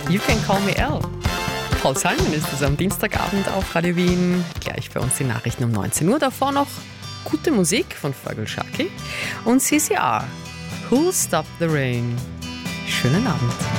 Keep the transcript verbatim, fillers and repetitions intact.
You Can Call Me Elle. Paul Simon ist es am Dienstagabend auf Radio Wien. Gleich bei uns die Nachrichten um neunzehn Uhr. Davor noch gute Musik von Feargal Sharkey und C C R. Who'll Stop the Rain. Schönen Abend.